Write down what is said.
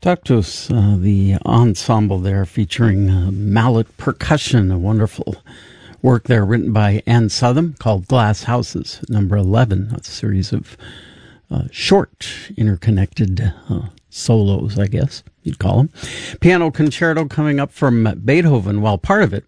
Tactus, the ensemble there featuring mallet percussion, a wonderful work there written by Ann Southam called Glass Houses, number 11, a series of short interconnected solos, I guess you'd call them. Piano concerto coming up from Beethoven, while part of it